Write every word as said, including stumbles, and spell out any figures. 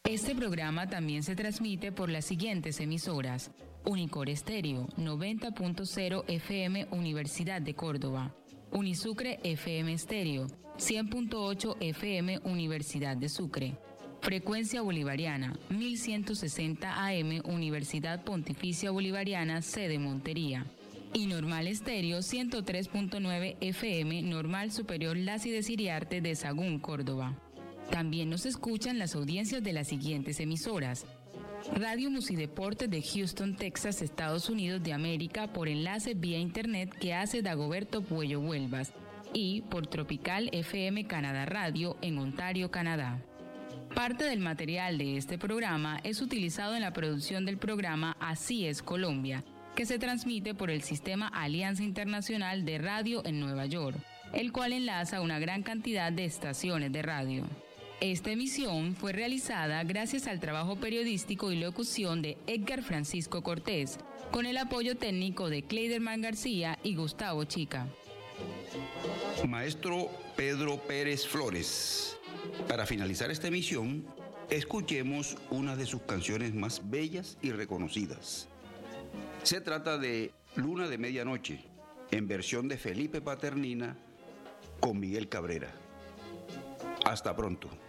Este programa también se transmite por las siguientes emisoras: Unicor Estéreo, noventa punto cero F M Universidad de Córdoba; Unisucre F M Estéreo, cien punto ocho F M Universidad de Sucre; Frecuencia Bolivariana, mil ciento sesenta A M Universidad Pontificia Bolivariana, sede Montería; y Normal Estéreo, ciento tres punto nueve F M Normal Superior Lácides Iriarte de Sagún, Córdoba. También nos escuchan las audiencias de las siguientes emisoras: Radio Musideporte de Houston, Texas, Estados Unidos de América, por enlace vía internet que hace Dagoberto Puello Huelvas, y por Tropical F M Canadá Radio en Ontario, Canadá. Parte del material de este programa es utilizado en la producción del programa Así es Colombia, que se transmite por el sistema Alianza Internacional de Radio en Nueva York, el cual enlaza una gran cantidad de estaciones de radio. Esta emisión fue realizada gracias al trabajo periodístico y locución de Edgar Francisco Cortés, con el apoyo técnico de Cleiderman García y Gustavo Chica. Maestro Pedro Pérez Flores. Para finalizar esta emisión, escuchemos una de sus canciones más bellas y reconocidas. Se trata de Luna de Medianoche, en versión de Felipe Paternina con Miguel Cabrera. Hasta pronto.